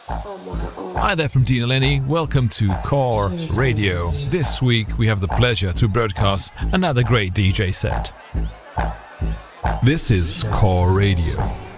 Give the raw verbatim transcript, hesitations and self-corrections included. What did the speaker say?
Hi there from Dean Eleni. Welcome to Core Radio. This week we have the pleasure to broadcast another great D J set. This is Core Radio.